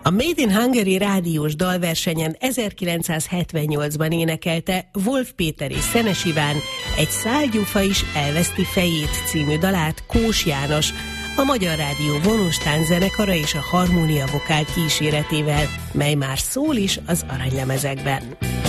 A Made in Hungary rádiós dalversenyen 1978-ban énekelte Wolf Péter és Szenes Iván Egy szálgyufa is elveszti fejét című dalát Kós János, a Magyar Rádió vonós tánczenekara és a harmónia vokál kíséretével, mely már szól is az aranylemezekben.